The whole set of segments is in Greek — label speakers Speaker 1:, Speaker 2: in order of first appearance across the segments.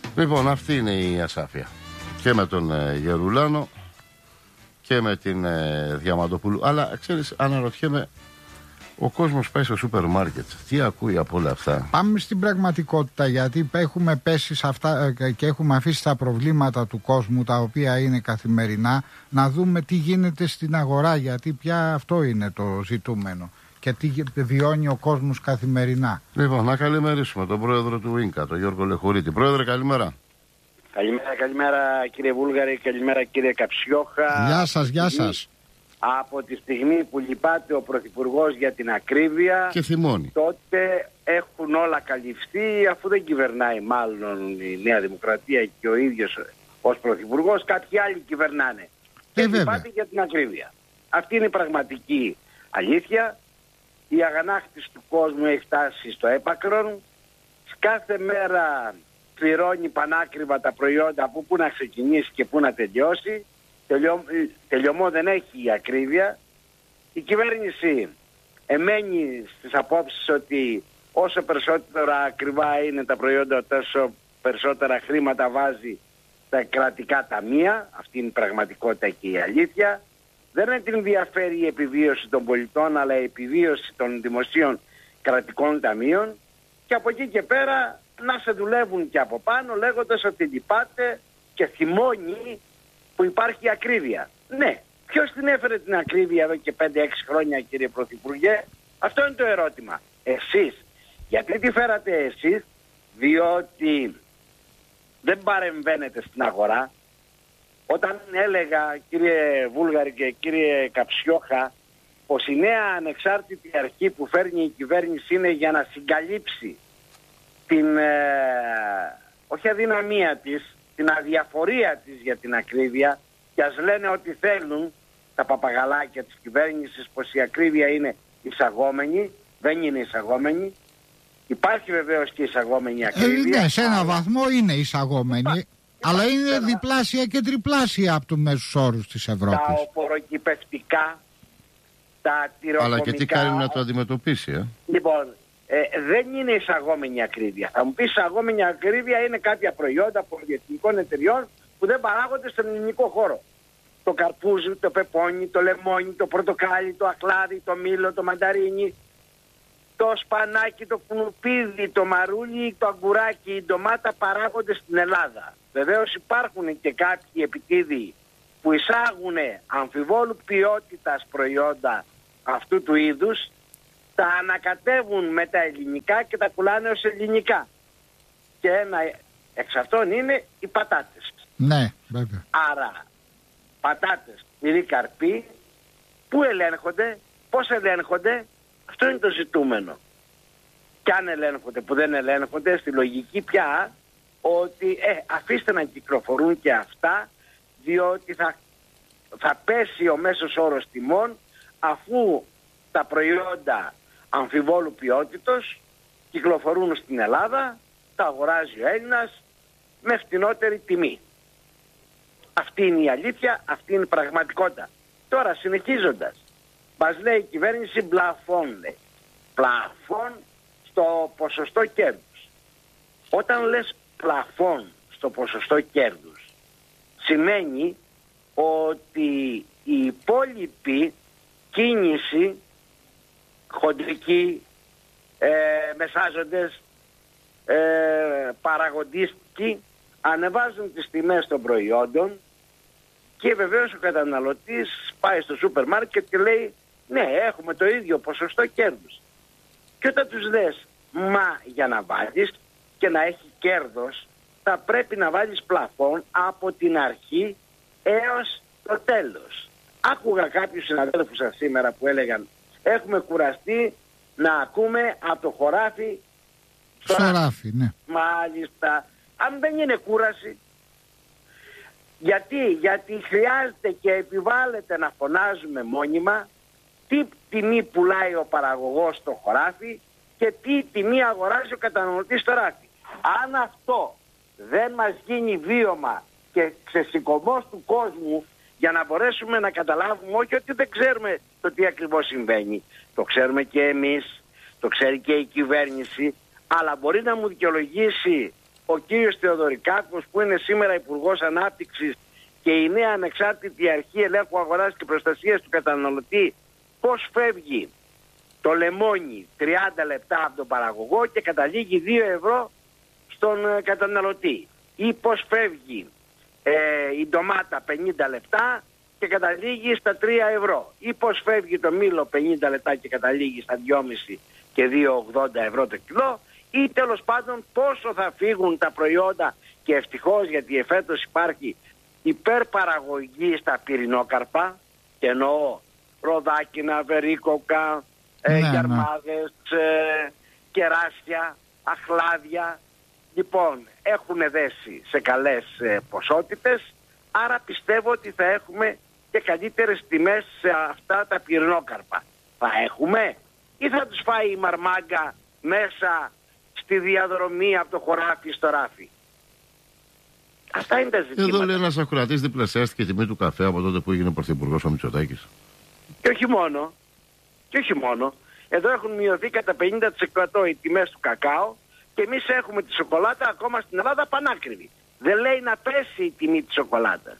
Speaker 1: Λοιπόν, αυτή είναι η ασάφεια. Και με τον Γερουλάνο και με την Διαμαντοπούλου. Αλλά ξέρεις, αναρωτιέμαι, ο κόσμος πάει στο σούπερ μάρκετ. Τι ακούει από όλα αυτά?
Speaker 2: Πάμε στην πραγματικότητα, γιατί έχουμε πέσει σε αυτά και έχουμε αφήσει τα προβλήματα του κόσμου, τα οποία είναι καθημερινά, να δούμε τι γίνεται στην αγορά, γιατί πια αυτό είναι το ζητούμενο και τι βιώνει ο κόσμος καθημερινά.
Speaker 1: Λοιπόν, να καλημερίσουμε τον πρόεδρο του ΙΝΚΑ, τον Γιώργο Λεχουρίτη. Πρόεδρε, καλημέρα.
Speaker 3: Καλημέρα κύριε Βούλγαρη, καλημέρα κύριε Καψιόχα.
Speaker 2: Γεια σας.
Speaker 3: Από τη στιγμή που λυπάται ο Πρωθυπουργός για την ακρίβεια
Speaker 1: και θυμώνει,
Speaker 3: τότε έχουν όλα καλυφθεί, αφού δεν κυβερνάει μάλλον η Νέα Δημοκρατία και ο ίδιος ως Πρωθυπουργός, κάποιοι άλλοι κυβερνάνε. Και λυπάται για την ακρίβεια. Αυτή είναι η πραγματική αλήθεια. Η αγανάκτηση του κόσμου έχει φτάσει στο έπακρον. Κάθε μέρα πληρώνει πανάκριβα τα προϊόντα από πού να ξεκινήσει και πού να τελειώσει. Τελειωμό δεν έχει η ακρίβεια. Η κυβέρνηση εμένει στις απόψεις ότι όσο περισσότερα ακριβά είναι τα προϊόντα, τόσο περισσότερα χρήματα βάζει στα κρατικά ταμεία. Αυτή είναι η πραγματικότητα και η αλήθεια. Δεν την ενδιαφέρει η επιβίωση των πολιτών, αλλά η επιβίωση των δημοσίων κρατικών ταμείων. Και από εκεί και πέρα να σε δουλεύουν και από πάνω, λέγοντας ότι λυπάται και θυμώνει που υπάρχει ακρίβεια. Ναι, ποιος την έφερε την ακρίβεια εδώ και 5-6 χρόνια, κύριε Πρωθυπουργέ? Αυτό είναι το ερώτημα. Εσείς. Γιατί τη φέρατε εσείς? Διότι δεν παρεμβαίνετε στην αγορά. Όταν έλεγα, κύριε Βούλγαρη και κύριε Καψιόχα, πως η νέα ανεξάρτητη αρχή που φέρνει η κυβέρνηση είναι για να συγκαλύψει την όχι αδυναμία της, την αδιαφορία της για την ακρίβεια, και ας λένε ότι θέλουν τα παπαγαλάκια της κυβέρνησης πως η ακρίβεια είναι εισαγόμενη. Δεν είναι εισαγόμενη. Υπάρχει βεβαίως και εισαγόμενη ακρίβεια.
Speaker 2: Ναι, σε ένα βαθμό είναι εισαγόμενη, αλλά είναι διπλάσια και τριπλάσια από τους μέσους όρους της Ευρώπης.
Speaker 3: Τα οπωροκυπευτικά, τα τυροκομικά.
Speaker 1: Αλλά και τι κάνει να το αντιμετωπίσει,
Speaker 3: Λοιπόν, δεν είναι εισαγόμενη ακρίβεια. Θα μου πεις, εισαγόμενη ακρίβεια είναι κάποια προϊόντα πολυεθνικών εταιριών που δεν παράγονται στον ελληνικό χώρο. Το καρπούζι, το πεπόνι, το λεμόνι, το πορτοκάλι, το αχλάδι, το μήλο, το μανταρίνι, το σπανάκι, το κουνουπίδι, το μαρούλι, το αγκουράκι, η ντομάτα παράγονται στην Ελλάδα. Βεβαίως υπάρχουν και κάποιοι επιτίδιοι που εισάγουν αμφιβόλου ποιότητας προϊόντα αυτού του είδους, τα ανακατεύουν με τα ελληνικά και τα πουλάνε ως ελληνικά. Και ένα εξ αυτών είναι οι πατάτες.
Speaker 2: Ναι, βέβαια.
Speaker 3: Άρα, πατάτες, τυρί, καρπί, πού ελέγχονται, πώς ελέγχονται, αυτό είναι το ζητούμενο. Και αν ελέγχονται, που δεν ελέγχονται, στη λογική πια ότι αφήστε να κυκλοφορούν και αυτά, διότι θα πέσει ο μέσος όρος τιμών, αφού τα προϊόντα αμφιβόλου ποιότητος κυκλοφορούν στην Ελλάδα, τα αγοράζει ο Έλληνας με φτηνότερη τιμή. Αυτή είναι η αλήθεια, αυτή είναι η πραγματικότητα. Τώρα, συνεχίζοντας, μας λέει η κυβέρνηση πλαφών, λέει. Πλαφών στο ποσοστό κέρδους. Όταν λες πλαφών στο ποσοστό κέρδους, σημαίνει ότι η υπόλοιπη κίνηση, χοντρική, μεσάζοντες, παραγοντίστικοι, ανεβάζουν τις τιμές των προϊόντων και βεβαίως ο καταναλωτής πάει στο σούπερ μάρκετ και λέει ναι, έχουμε το ίδιο ποσοστό κέρδους. Και όταν τους λες μα για να βάλεις και να έχει κέρδος θα πρέπει να βάλεις πλαφόν από την αρχή έως το τέλος. Άκουγα κάποιους συναδέλφους σας σήμερα που έλεγαν έχουμε κουραστεί να ακούμε από το χωράφι στο
Speaker 2: ράφι, ναι.
Speaker 3: Μάλιστα. Αν δεν είναι κούραση, γιατί χρειάζεται και επιβάλλεται να φωνάζουμε μόνιμα τι τιμή πουλάει ο παραγωγός στο χωράφι και τι τιμή αγοράζει ο καταναλωτής στο ράφι. Αν αυτό δεν μας γίνει βίωμα και ξεσηκωμός του κόσμου για να μπορέσουμε να καταλάβουμε, όχι ότι δεν ξέρουμε το τι ακριβώς συμβαίνει, το ξέρουμε και εμείς, το ξέρει και η κυβέρνηση, αλλά μπορεί να μου δικαιολογήσει ο κύριος Θεοδωρικάκος, που είναι σήμερα Υπουργός Ανάπτυξης, και η νέα ανεξάρτητη αρχή ελέγχου αγοράς και προστασίας του καταναλωτή, πώς φεύγει το λεμόνι 30 λεπτά από τον παραγωγό και καταλήγει 2 ευρώ στον καταναλωτή, ή πώς φεύγει η ντομάτα 50 λεπτά και καταλήγει στα 3 ευρώ, ή πώς φεύγει το μήλο 50 λεπτά και καταλήγει στα 2,5 και 2,80 ευρώ το κιλό, ή τέλος πάντων πόσο θα φύγουν τα προϊόντα. Και ευτυχώς, γιατί εφέτος υπάρχει υπερπαραγωγή στα πυρηνόκαρπα, και εννοώ ροδάκινα, βερίκοκα, γιαρμάδες, κεράσια, αχλάδια. Λοιπόν, έχουν δέσει σε καλές ποσότητες, άρα πιστεύω ότι θα έχουμε και καλύτερες τιμές σε αυτά τα πυρηνόκαρπα. Θα έχουμε, ή θα τους φάει η μαρμάγκα μέσα στη διαδρομή από το χωράφι στο ράφι? Αυτά είναι τα ζητήματα.
Speaker 1: Εδώ λέει ένας ακροατής, διπλασιάστηκε η τιμή του καφέ από τότε που έγινε πρωθυπουργός ο Μητσοτάκης.
Speaker 3: Και όχι μόνο. Και όχι μόνο. Εδώ έχουν μειωθεί κατά 50% οι τιμές του κακάο, και εμείς έχουμε τη σοκολάτα ακόμα στην Ελλάδα πανάκριβη. Δεν λέει να πέσει η τιμή της σοκολάτας.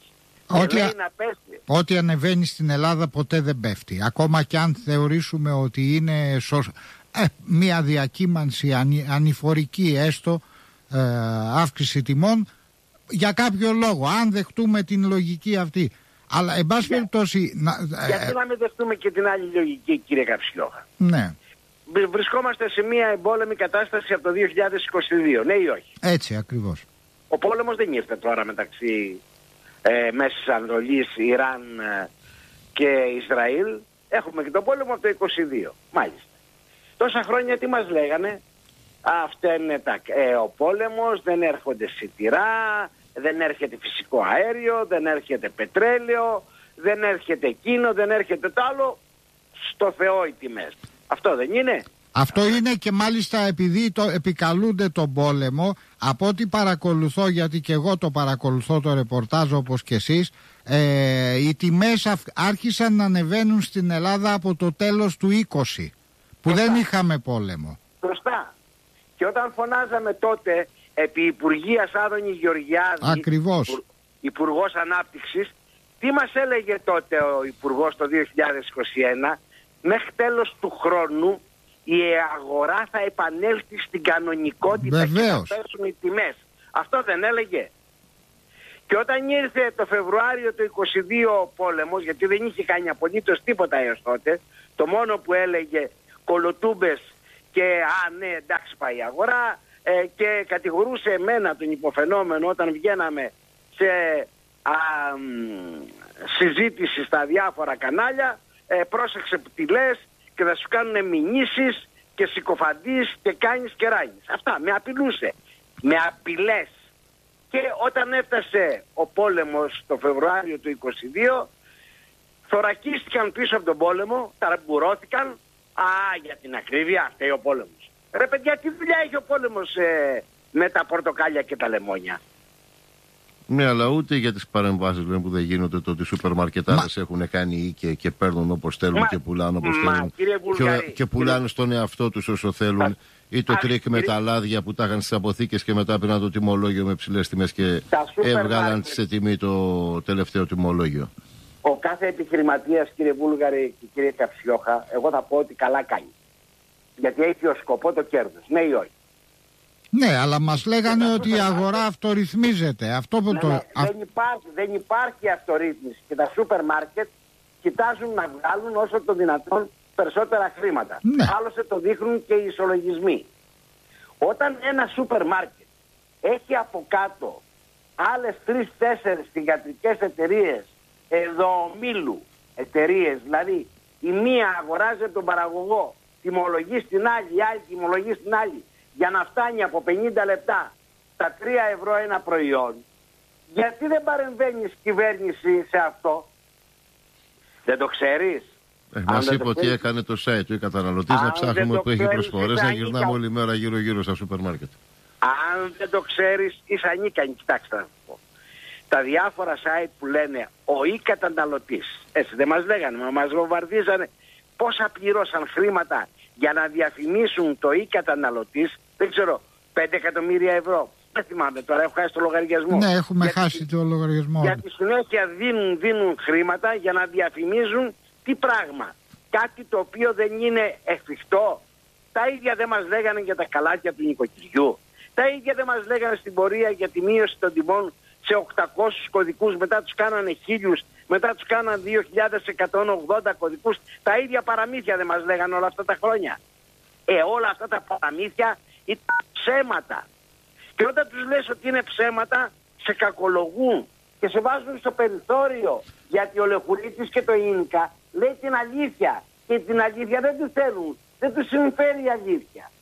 Speaker 2: Ό,τι ανεβαίνει στην Ελλάδα ποτέ δεν πέφτει. Ακόμα και αν θεωρήσουμε ότι είναι μια διακύμανση ανηφορική, έστω αύξηση τιμών, για κάποιο λόγο, αν δεχτούμε την λογική αυτή. Αλλά εν πάση περιπτώσει...
Speaker 3: Γιατί να μην δεχτούμε και την άλλη λογική, κύριε Καψιόχα?
Speaker 2: Ναι.
Speaker 3: Βρισκόμαστε σε μια εμπόλεμη κατάσταση από το 2022, ναι ή όχι?
Speaker 2: Έτσι ακριβώς.
Speaker 3: Ο πόλεμος δεν ήρθε τώρα μεταξύ Μέσης Ανατολής, Ιράν και Ισραήλ. Έχουμε και τον πόλεμο από το 2022, μάλιστα. Τόσα χρόνια τι μας λέγανε? Αυτά είναι ο πόλεμος, δεν έρχονται σιτηρά, δεν έρχεται φυσικό αέριο, δεν έρχεται πετρέλαιο, δεν έρχεται εκείνο, δεν έρχεται το άλλο. Στο Θεό οι τιμές. Αυτό δεν είναι?
Speaker 2: Αυτό είναι, και μάλιστα επειδή επικαλούνται τον πόλεμο, από ό,τι παρακολουθώ, γιατί και εγώ το παρακολουθώ το ρεπορτάζ όπως και εσείς, οι τιμές άρχισαν να ανεβαίνουν στην Ελλάδα από το τέλος του 20, που δεν είχαμε πόλεμο.
Speaker 3: Σωστά. Και όταν φωνάζαμε τότε επί Υπουργείας Άδωνη Γεωργιάδη,
Speaker 2: ακριβώς,
Speaker 3: Υπουργός Ανάπτυξης, τι μας έλεγε τότε ο Υπουργός το 2021? Μέχρι τέλος του χρόνου η αγορά θα επανέλθει στην κανονικότητα. Βεβαίως. Και θα πέσουν οι τιμές. Αυτό δεν έλεγε? Και όταν ήρθε το Φεβρουάριο του 2022 ο πόλεμος, γιατί δεν είχε κάνει απολύτως τίποτα έως τότε, το μόνο που έλεγε κολοτούμπες και ναι, εντάξει πάει η αγορά, και κατηγορούσε εμένα τον υποφαινόμενο όταν βγαίναμε σε συζήτηση στα διάφορα κανάλια, πρόσεξε που τι λες και θα σου κάνουν μηνύσεις και συκοφαντείς και κάνεις και ράγεις. Αυτά με απειλούσε, με απειλές. Και όταν έφτασε ο πόλεμος το Φεβρουάριο του 2022, θωρακίστηκαν πίσω από τον πόλεμο, ταραμπουρώθηκαν. Για την ακρίβεια φταίει ο πόλεμος. Ρε παιδιά, τι δουλειά έχει ο πόλεμος με τα πορτοκάλια και τα λεμόνια?
Speaker 1: Ναι, αλλά ούτε για τις παρεμβάσεις που δεν γίνονται, το ότι οι σούπερ μαρκετάδες έχουν κάνει και παίρνουν όπως θέλουν και πουλάνε όπως θέλουν. Και πουλάνε στον εαυτό τους όσο θέλουν. Ή το τρίκ με τα λάδια που τα είχαν στις αποθήκες και μετά πήραν το τιμολόγιο με ψηλές τιμές και έβγαλαν σε τιμή το τελευταίο τιμολόγιο.
Speaker 3: Ο κάθε επιχειρηματίας, κύριε Βούλγαρη και κύριε Καψιόχα, εγώ θα πω ότι καλά κάνει. Γιατί έχει ως σκοπό το κέρδος, ναι ή όχι?
Speaker 2: Ναι, αλλά μας λέγανε ότι η αγορά αυτορυθμίζεται. Αυτό που
Speaker 3: δεν υπάρχει αυτορύθμιση. Και τα σούπερ μάρκετ κοιτάζουν να βγάλουν όσο το δυνατόν περισσότερα χρήματα.
Speaker 2: Ναι.
Speaker 3: Άλλωστε το δείχνουν και οι ισολογισμοί. Όταν ένα σούπερ μάρκετ έχει από κάτω άλλες 3-4 θυγατρικές εταιρείες εδωομήλου εταιρείες, δηλαδή η μία αγοράζει από τον παραγωγό, τιμολογεί στην άλλη, η άλλη τιμολογεί στην άλλη, για να φτάνει από 50 λεπτά στα 3 ευρώ ένα προϊόν, γιατί δεν παρεμβαίνεις κυβέρνηση σε αυτό? Δεν το ξέρεις?
Speaker 1: Μας είπε ότι έκανε το site του η καταναλωτής, να ψάχνουμε που έχει προσφορές, να γυρνάμε όλη μέρα γύρω-γύρω στα σούπερ μάρκετ.
Speaker 3: Αν δεν το ξέρεις, είσαι ανίκανη. Κοιτάξτε να πω. Τα διάφορα site που λένε ο καταναλωτής, έτσι δεν μας λέγανε, μας βομβαρδίζανε πόσα πληρώσαν χρήματα για να διαφημίσουν το καταναλωτής, δεν ξέρω, 5 εκατομμύρια ευρώ, 10 δεν θυμάμαι τώρα, έχω χάσει το λογαριασμό.
Speaker 2: Ναι, έχουμε χάσει το λογαριασμό.
Speaker 3: Γιατί συνέχεια δίνουν χρήματα για να διαφημίζουν τι πράγμα. Κάτι το οποίο δεν είναι εφικτό. Τα ίδια δεν μας λέγανε για τα καλάθια του νοικοκυριού. Τα ίδια δεν μας λέγανε στην πορεία για τη μείωση των τιμών σε 800 κωδικούς. Μετά τους κάνανε 1000, μετά τους κάνανε 2.180 κωδικούς. Τα ίδια παραμύθια δεν μας λέγανε όλα αυτά τα χρόνια. Όλα αυτά τα παραμύθια ήταν ψέματα. Και όταν τους λες ότι είναι ψέματα, σε κακολογούν και σε βάζουν στο περιθώριο. Γιατί ο Λεχουρίτης και το Ίνκα λέει την αλήθεια. Και την αλήθεια δεν τους θέλουν. Δεν τους συμφέρει η αλήθεια.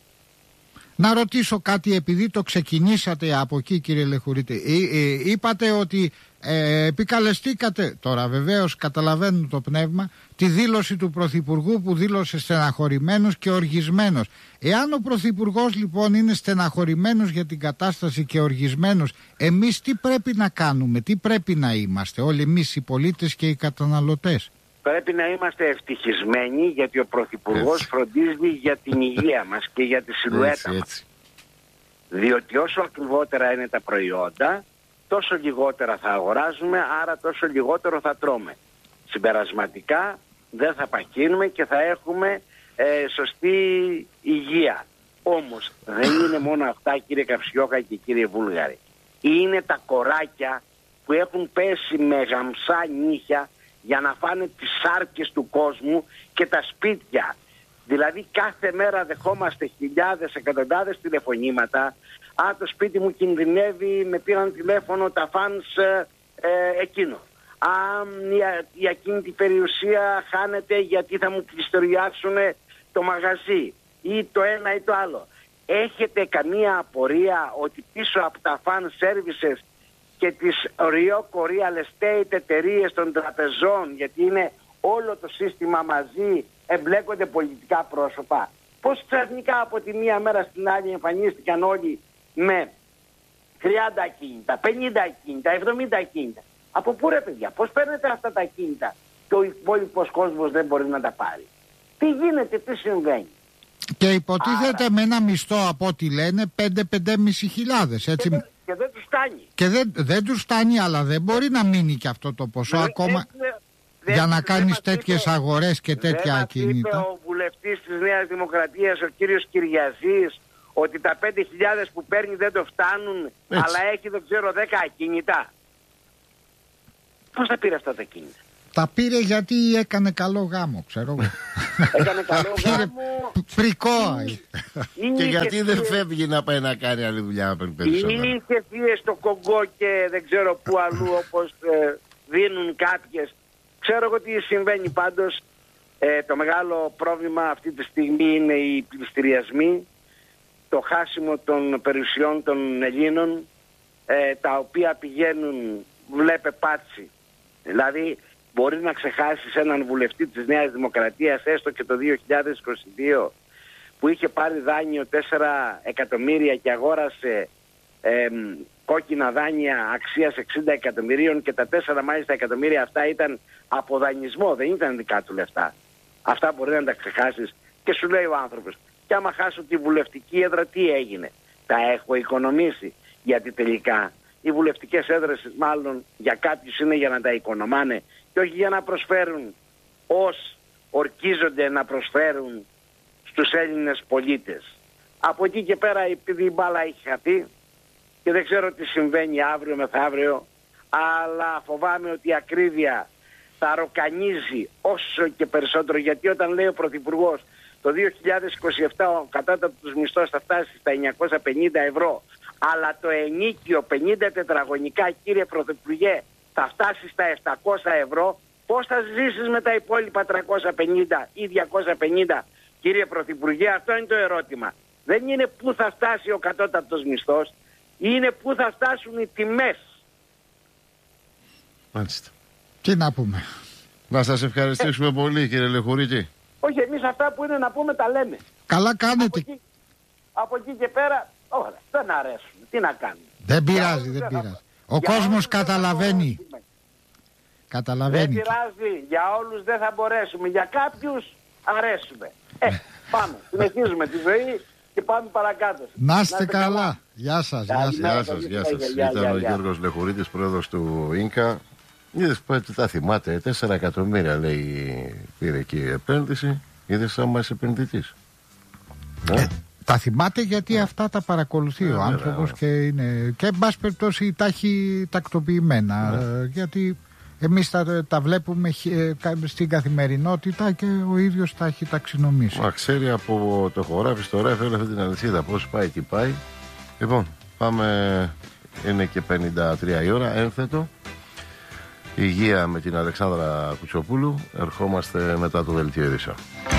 Speaker 2: Να ρωτήσω κάτι, επειδή το ξεκινήσατε από εκεί, κύριε Λεχουρίτη. Είπατε ότι επικαλεστήκατε, τώρα βεβαίως καταλαβαίνουν το πνεύμα, τη δήλωση του Πρωθυπουργού που δήλωσε στεναχωρημένος και οργισμένος. Εάν ο Πρωθυπουργός λοιπόν είναι στεναχωρημένος για την κατάσταση και οργισμένος, εμείς τι πρέπει να κάνουμε, τι πρέπει να είμαστε όλοι εμείς οι πολίτες και οι καταναλωτές?
Speaker 3: Πρέπει να είμαστε ευτυχισμένοι, γιατί ο Πρωθυπουργός φροντίζει για την υγεία μας και για τη σιλουέτα μας. Διότι όσο ακριβότερα είναι τα προϊόντα, τόσο λιγότερα θα αγοράζουμε, άρα τόσο λιγότερο θα τρώμε. Συμπερασματικά δεν θα παχύνουμε και θα έχουμε σωστή υγεία. Όμως δεν είναι μόνο αυτά, κύριε Καψιόχα και κύριε Βούλγαρη. Είναι τα κοράκια που έχουν πέσει με γαμψά νύχια για να φάνε τις σάρκες του κόσμου και τα σπίτια. Δηλαδή κάθε μέρα δεχόμαστε χιλιάδες, εκατοντάδες τηλεφωνήματα. Το σπίτι μου κινδυνεύει, με πήραν τηλέφωνο τα φανς εκείνο. Η ακίνητη περιουσία χάνεται γιατί θα μου πληστηριάσουν το μαγαζί ή το ένα ή το άλλο. Έχετε καμία απορία ότι πίσω από τα fan services και τις Ryoko Real Estate εταιρείες των τραπεζών, γιατί είναι όλο το σύστημα μαζί, εμπλέκονται πολιτικά πρόσωπα? Πώς ξαφνικά από τη μία μέρα στην άλλη εμφανίστηκαν όλοι με 30 ακίνητα, 50 ακίνητα, 70 ακίνητα? Από πού ρε παιδιά, πώς παίρνετε αυτά τα ακίνητα και ο υπόλοιπος κόσμος δεν μπορεί να τα πάρει? Τι γίνεται, τι συμβαίνει?
Speaker 2: Και υποτίθεται με ένα μισθό, από ό,τι λένε, 5-5.500, έτσι.
Speaker 3: Και δεν τους φτάνει.
Speaker 2: Και δεν τους φτάνει, αλλά δεν μπορεί να μείνει και αυτό το ποσό ακόμα για να κάνεις τέτοιες αγορές και τέτοια ακίνητα.
Speaker 3: Είπε ο βουλευτής της Νέας Δημοκρατίας, ο κύριος Κυριαζής, ότι τα 5.000 που παίρνει δεν το φτάνουν, αλλά έχει δεν ξέρω 10 ακίνητα. Πώς τα πήρε αυτά τα ακίνητα?
Speaker 2: Τα πήρε γιατί έκανε καλό γάμο, ξέρω εγώ.
Speaker 3: Έκανε καλό γάμο.
Speaker 2: Φρικό.
Speaker 1: Και γιατί δεν φεύγει να πάει να κάνει άλλη δουλειά να παίρνει περισσότερα?
Speaker 3: Είχε φύγει στο Κογκό και δεν ξέρω πού αλλού, όπως δίνουν κάποιες. Ξέρω εγώ τι συμβαίνει πάντως. Το μεγάλο πρόβλημα αυτή τη στιγμή είναι οι πληστηριασμοί, το χάσιμο των περιουσιών των Ελλήνων, τα οποία πηγαίνουν, βλέπε πάτσι. Δηλαδή μπορεί να ξεχάσεις έναν βουλευτή της Νέας Δημοκρατίας, έστω και το 2022, που είχε πάρει δάνειο 4 εκατομμύρια και αγόρασε κόκκινα δάνεια αξίας 60 εκατομμυρίων και τα 4 μάλιστα εκατομμύρια αυτά ήταν από δανεισμό, δεν ήταν δικά του λεφτά. Αυτά μπορεί να τα ξεχάσεις και σου λέει ο άνθρωπος, και άμα χάσω τη βουλευτική έδρα τι έγινε? Τα έχω οικονομήσει? Γιατί τελικά οι βουλευτικές έδρες μάλλον για κάποιους είναι για να τα οικονομάνε και όχι για να προσφέρουν ως ορκίζονται να προσφέρουν στους Έλληνες πολίτες. Από εκεί και πέρα, επειδή η μπάλα έχει χαθεί και δεν ξέρω τι συμβαίνει αύριο μεθαύριο, αλλά φοβάμαι ότι η ακρίβεια θα ροκανίζει όσο και περισσότερο, γιατί όταν λέει ο Πρωθυπουργός το 2027 ο κατώτατος μισθός θα φτάσει στα 950 ευρώ, αλλά το ενίκιο 50 τετραγωνικά, κύριε Πρωθυπουργέ, θα φτάσει στα 700 ευρώ, πώς θα ζήσεις με τα υπόλοιπα 350 ή 250, κύριε Πρωθυπουργέ? Αυτό είναι το ερώτημα. Δεν είναι πού θα φτάσει ο κατώτατος μισθός, είναι πού θα φτάσουν οι τιμές.
Speaker 1: Μάλιστα.
Speaker 2: Τι να πούμε?
Speaker 1: Να σας ευχαριστήσουμε πολύ, κύριε Λεχουρίτη.
Speaker 3: Όχι, εμείς αυτά που είναι να πούμε τα λέμε.
Speaker 2: Καλά κάνετε.
Speaker 3: Από εκεί και πέρα, όλα, δεν αρέσουν. Τι να κάνουμε?
Speaker 2: Δεν πειράζει, δεν πειράζει. Ο κόσμος καταλαβαίνει. Καταλαβαίνει.
Speaker 3: Δεν πειράζει, για όλους δεν θα μπορέσουμε. Για κάποιους αρέσουμε. Πάμε, συνεχίζουμε τη ζωή και πάμε παρακάτω.
Speaker 2: Να είστε καλά. Γεια σας.
Speaker 1: Γεια σας. Ήταν ο Γιώργος Λεχουρίτης, πρόεδρος του Ίνκα. Είδες τι τα θυμάται, 4 εκατομμύρια λέει πήρε εκεί η επένδυση. Είδες άμα είσαι επενδυτής.
Speaker 2: Τα θυμάται γιατί αυτά τα παρακολουθεί ο άνθρωπος και είναι. Και εν πάση περιπτώσει τα έχει τακτοποιημένα. Γιατί εμείς τα βλέπουμε στην καθημερινότητα και ο ίδιος τα έχει ταξινομήσει.
Speaker 1: Μα ξέρει από το χωράφι στο ρέφ όλη αυτή την αλυσίδα πώς πάει, τι πάει. Λοιπόν, πάμε. Είναι και 53 η ώρα, ένθετο. Υγεία με την Αλεξάνδρα Κουτσοπούλου. Ερχόμαστε μετά το δελτίο ειδήσεων.